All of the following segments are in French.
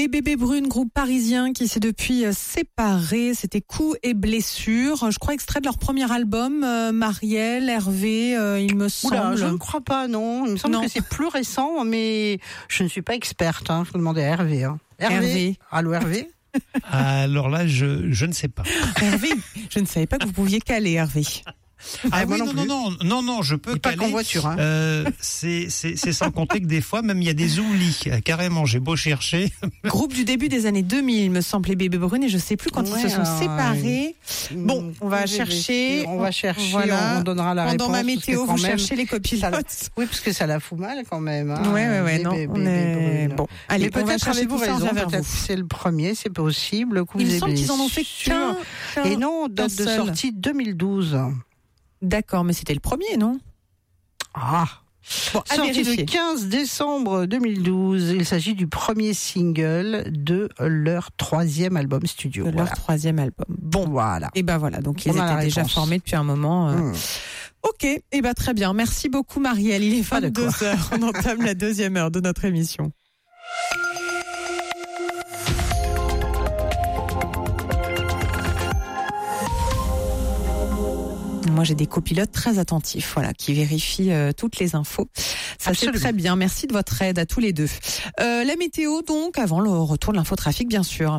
Les Bébés Brunes, groupe parisien qui s'est depuis séparé. C'était coups et blessures. Je crois extrait de leur premier album, Marielle, Hervé, il me semble. Oula, je ne crois pas, non. Il me semble que c'est plus récent, mais je ne suis pas experte. Je vous demandais à Hervé. Hervé. Allô, Hervé. Alors là, je ne sais pas. Hervé, je ne savais pas que vous pouviez caler, Hervé. Ah oui, non, je peux caler. Pas qu'en voiture. C'est sans compter que des fois, même il y a des oublis. Carrément, j'ai beau chercher. Groupe du début des années 2000, il me semble, les Bébés Brunes, et je sais plus quand ils se sont séparés. Bon, on va chercher. Voilà. On donnera la réponse. Pendant ma météo, vous cherchez les copilotes. Oui, parce que ça la fout mal quand même. Ouais, non. Bon, allez, mais peut-être avez-vous raison. Peut-être c'est le premier, c'est possible. Il me semble qu'ils en ont fait qu'un. Et non, date de sortie 2012. D'accord, mais c'était le premier, non ? Bon, sorti le 15 décembre 2012. Il s'agit du premier single de leur troisième album studio. Leur troisième album. Bon, voilà. Et ben voilà, donc ils étaient déjà formés depuis un moment. Ok, et ben très bien. Merci beaucoup Marielle. Il est 22h. On entame la deuxième heure de notre émission. Moi, j'ai des copilotes très attentifs, qui vérifient toutes les infos. Ça, c'est très bien. Merci de votre aide à tous les deux. La météo, donc, avant le retour de l'infotrafic, bien sûr.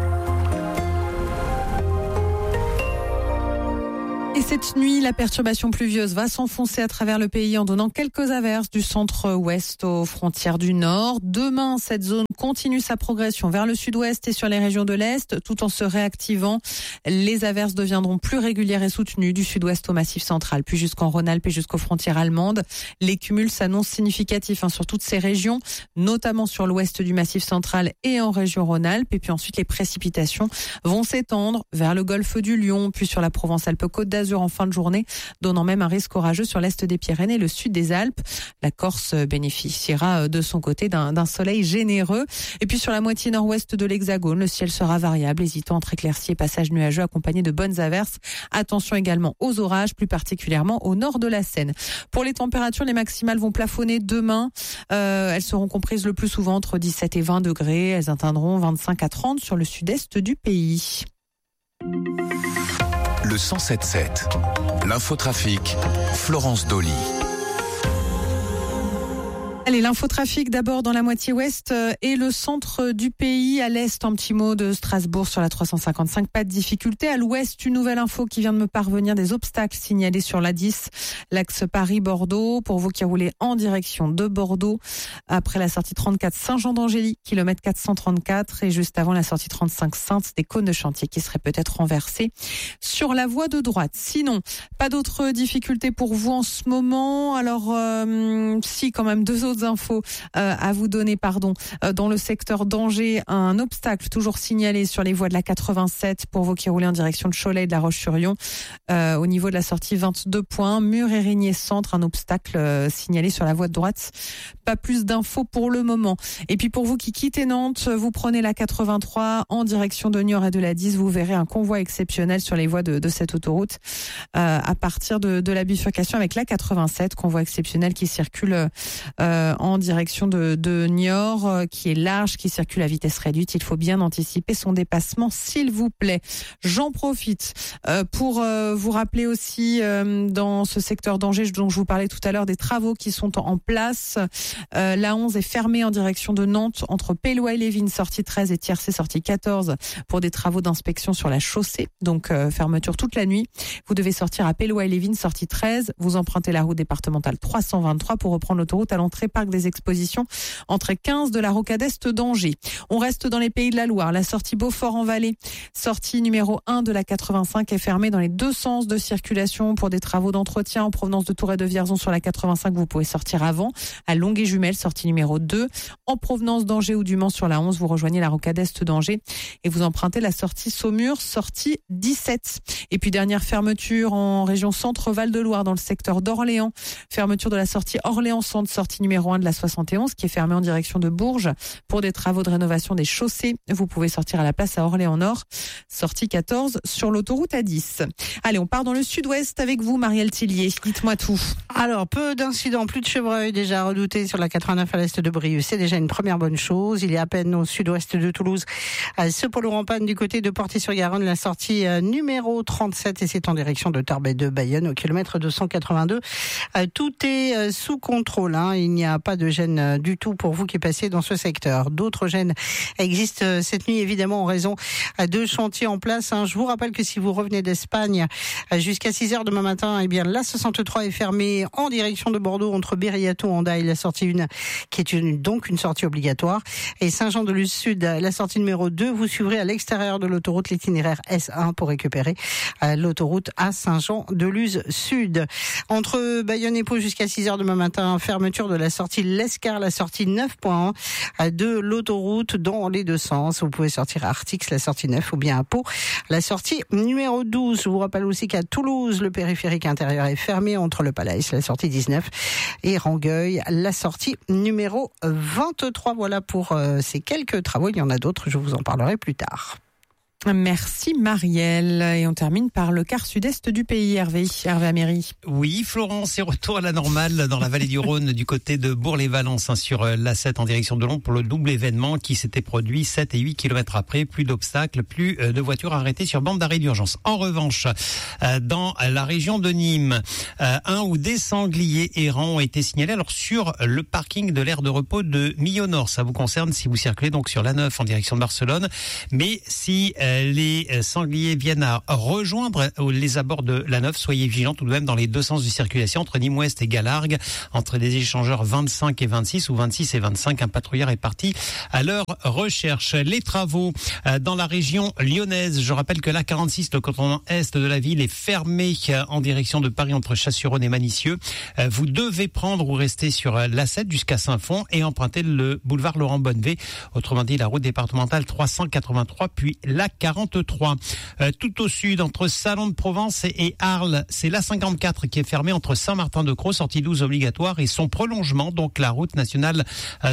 Et cette nuit, la perturbation pluvieuse va s'enfoncer à travers le pays en donnant quelques averses du centre-ouest aux frontières du nord. Demain, cette zone continue sa progression vers le sud-ouest et sur les régions de l'est, tout en se réactivant. Les averses deviendront plus régulières et soutenues du sud-ouest au Massif central, puis jusqu'en Rhône-Alpes et jusqu'aux frontières allemandes. Les cumuls s'annoncent significatifs sur toutes ces régions, notamment sur l'ouest du Massif central et en région Rhône-Alpes. Et puis ensuite, les précipitations vont s'étendre vers le golfe du Lion, puis sur la Provence-Alpes-Côte d'Azur en fin de journée, donnant même un risque orageux sur l'est des Pyrénées et le sud des Alpes. La Corse bénéficiera de son côté d'un soleil généreux. Et puis sur la moitié nord-ouest de l'Hexagone, le ciel sera variable, hésitant entre éclaircies et passages nuageux accompagnés de bonnes averses. Attention également aux orages, plus particulièrement au nord de la Seine. Pour les températures, les maximales vont plafonner demain. Elles seront comprises le plus souvent entre 17 et 20 degrés. Elles atteindront 25 à 30 sur le sud-est du pays. Le 107.7, l'infotrafic, Florence Dolly. Allez, l'infotrafic d'abord dans la moitié ouest et le centre du pays. À l'est, un petit mot de Strasbourg sur la 355, pas de difficulté. À l'ouest, une nouvelle info qui vient de me parvenir, des obstacles signalés sur l'A10, l'axe Paris-Bordeaux. Pour vous qui roulez en direction de Bordeaux, après la sortie 34 Saint-Jean-d'Angély, kilomètre 434, et juste avant la sortie 35 Sainte, des cônes de chantier qui seraient peut-être renversés sur la voie de droite. Sinon, pas d'autres difficultés pour vous en ce moment. Alors, si quand même deux autres infos à vous donner, dans le secteur d'Angers, un obstacle toujours signalé sur les voies de la 87 pour vous qui roulez en direction de Cholet et de La Roche-sur-Yon, au niveau de la sortie 22 points, Mur-Érigné Centre, un obstacle signalé sur la voie de droite. Pas plus d'infos pour le moment. Et puis pour vous qui quittez Nantes, vous prenez la 83 en direction de Niort et de la 10, vous verrez un convoi exceptionnel sur les voies de cette autoroute à partir de la bifurcation avec la 87, convoi exceptionnel qui circule en direction de Niort, qui est large, qui circule à vitesse réduite. Il faut bien anticiper son dépassement, s'il vous plaît. J'en profite pour vous rappeler aussi dans ce secteur d'Angers dont je vous parlais tout à l'heure, des travaux qui sont en place. La 11 est fermée en direction de Nantes entre Pélois-et-Lévin, sortie 13, et Tiercé, sortie 14, pour des travaux d'inspection sur la chaussée. Donc fermeture toute la nuit. Vous devez sortir à Pélois-et-Lévin, sortie 13. Vous empruntez la route départementale 323 pour reprendre l'autoroute à l'entrée Parc des Expositions, entrée 15 de la rocade est d'Angers. On reste dans les Pays de la Loire. La sortie Beaufort-en-Vallée, sortie numéro 1 de la 85, est fermée dans les deux sens de circulation pour des travaux d'entretien en provenance de Tours et de Vierzon sur la 85. Vous pouvez sortir avant. À Longué-Jumelles, sortie numéro 2. En provenance d'Angers ou du Mans sur la 11, vous rejoignez la rocade est d'Angers et vous empruntez la sortie Saumur, sortie 17. Et puis dernière fermeture en région Centre-Val de Loire dans le secteur d'Orléans. Fermeture de la sortie Orléans-Centre, sortie numéro numéro 1 de la 71 qui est fermé en direction de Bourges pour des travaux de rénovation des chaussées. Vous pouvez sortir à la place à Orléans-Nord, sortie 14 sur l'autoroute A10. Allez, on part dans le sud-ouest avec vous, Marielle Tillier. Dites-moi tout. Alors, peu d'incidents, plus de chevreuils déjà redoutés sur la 89 à l'est de Brive. C'est déjà une première bonne chose. Il y a à peine au sud-ouest de Toulouse ce polo en panne du côté de Porty-sur-Garonne, la sortie numéro 37 et c'est en direction de Tarbes de Bayonne au kilomètre 282. Tout est sous contrôle. Il n'y a pas de gêne du tout pour vous qui passez dans ce secteur. D'autres gênes existent cette nuit évidemment en raison de chantiers en place. Je vous rappelle que si vous revenez d'Espagne jusqu'à 6h demain matin, eh bien la 63 est fermée en direction de Bordeaux entre Bériatou et Hendaye, la sortie 1 qui est donc une sortie obligatoire. Et Saint-Jean-de-Luz Sud, la sortie numéro 2, vous suivrez à l'extérieur de l'autoroute l'itinéraire S1 pour récupérer l'autoroute à Saint-Jean-de-Luz Sud. Entre Bayonne et Pau jusqu'à 6h demain matin, fermeture de la sortie Lescar, la sortie 9.1 de l'autoroute dans les deux sens. Vous pouvez sortir à Artix, la sortie 9, ou bien à Pau, la sortie numéro 12. Je vous rappelle aussi qu'à Toulouse, le périphérique intérieur est fermé entre le Palais, la sortie 19, et Rangueil, la sortie numéro 23. Voilà pour ces quelques travaux. Il y en a d'autres, je vous en parlerai plus tard. Merci Marielle. Et on termine par le quart sud-est du pays, Hervé Améry. Oui, Florence est retour à la normale dans la vallée du Rhône du côté de Bourg-les-Valences sur l'A7 en direction de Londres pour le double événement qui s'était produit 7 et 8 km après. Plus d'obstacles, plus de voitures arrêtées sur bande d'arrêt d'urgence. En revanche, dans la région de Nîmes, un ou des sangliers errants ont été signalés alors sur le parking de l'aire de repos de Millau-Nord. Ça vous concerne si vous circulez donc sur l'A9 en direction de Barcelone. Mais si les sangliers viennent à rejoindre les abords de la 9, soyez vigilants tout de même dans les deux sens de circulation entre Nîmes-Ouest et Galargues, entre des échangeurs 25 et 26 ou 26 et 25. Un patrouilleur est parti à leur recherche. Les travaux dans la région lyonnaise. Je rappelle que l'A46, le canton est de la ville, est fermé en direction de Paris entre Chasse-sur-Rhône et Manicieux. Vous devez prendre ou rester sur l'A7 jusqu'à Saint-Fond et emprunter le boulevard Laurent Bonnevet. Autrement dit, la route départementale 383 puis la 43. Tout au sud, entre Salon de Provence et Arles, c'est la 54 qui est fermée entre Saint-Martin-de-Crau, sortie 12 obligatoire, et son prolongement, donc la route nationale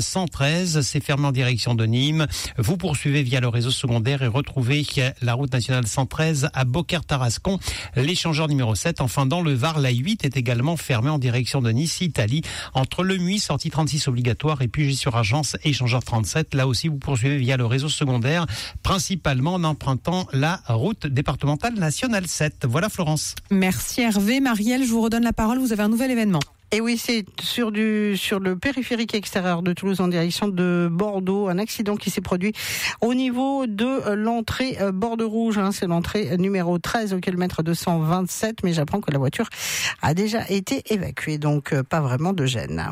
113, c'est fermé en direction de Nîmes. Vous poursuivez via le réseau secondaire et retrouvez la route nationale 113 à Beaucaire-Tarascon, l'échangeur numéro 7. Enfin, dans le Var, la 8 est également fermée en direction de Nice, Italie, entre Le Muy, sortie 36 obligatoire, et Puget-sur-Argence, échangeur 37. Là aussi, vous poursuivez via le réseau secondaire, principalement en empruntant la route départementale nationale 7. Voilà Florence. Merci Hervé. Marielle, je vous redonne la parole. Vous avez un nouvel événement. Et oui, c'est sur le périphérique extérieur de Toulouse en direction de Bordeaux, un accident qui s'est produit au niveau de l'entrée Bordeaux-Rouge. C'est l'entrée numéro 13 au kilomètre 227, mais j'apprends que la voiture a déjà été évacuée, donc pas vraiment de gêne.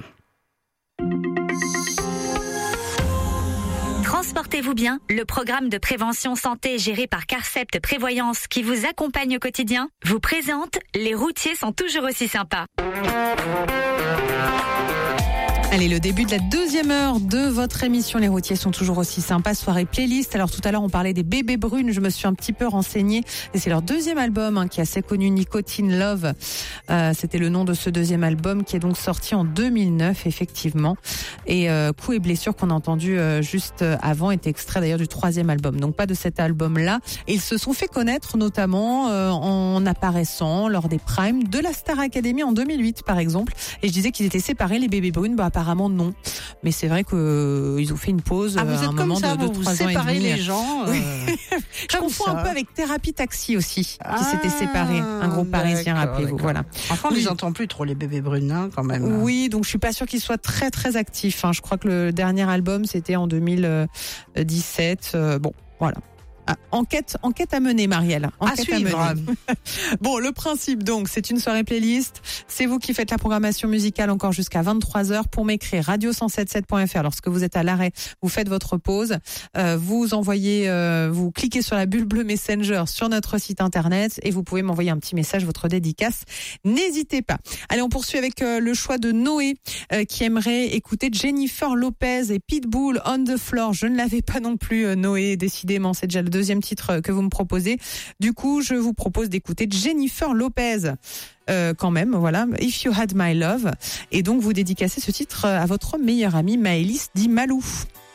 Transportez-vous bien, le programme de prévention santé géré par Carcept Prévoyance qui vous accompagne au quotidien vous présente Les routiers sont toujours aussi sympas. Allez, le début de la deuxième heure de votre émission. Les routiers sont toujours aussi sympas. Soirée playlist. Alors tout à l'heure, on parlait des Bébés Brunes. Je me suis un petit peu renseignée. Et c'est leur deuxième album qui est assez connu, Nicotine Love. C'était le nom de ce deuxième album qui est donc sorti en 2009, effectivement. Et Coups et blessures qu'on a entendu juste avant était extrait d'ailleurs du troisième album. Donc pas de cet album-là. Et ils se sont fait connaître notamment en apparaissant lors des primes de la Star Academy en 2008, par exemple. Et je disais qu'ils étaient séparés, les Bébés Brunes. Apparemment non, mais c'est vrai qu'ils ont fait une pause à un moment de 3 ans et demi. Les gens. Oui. Je confonds un peu avec Thérapie Taxi aussi, qui s'était séparé, un groupe parisien, rappelez-vous. Voilà. Enfin, on les entend plus trop les Bébés Brunes quand même. Oui, donc je suis pas sûre qu'ils soient très très actifs. Je crois que le dernier album c'était en 2017. Bon, voilà. Enquête à mener, Marielle. Enquête à mener. Bon, le principe, donc, c'est une soirée playlist. C'est vous qui faites la programmation musicale encore jusqu'à 23h. Pour m'écrire, radio177.fr. Lorsque vous êtes à l'arrêt, vous faites votre pause. Vous envoyez, vous cliquez sur la bulle bleue Messenger sur notre site internet et vous pouvez m'envoyer un petit message, votre dédicace. N'hésitez pas. Allez, on poursuit avec le choix de Noé, qui aimerait écouter Jennifer Lopez et Pitbull on the floor. Je ne l'avais pas non plus, Noé, décidément. C'est déjà le deuxième titre que vous me proposez. Du coup, je vous propose d'écouter Jennifer Lopez. Quand même, voilà, If You Had My Love. Et donc, vous dédicacez ce titre à votre meilleure amie Maëlys dit Malou.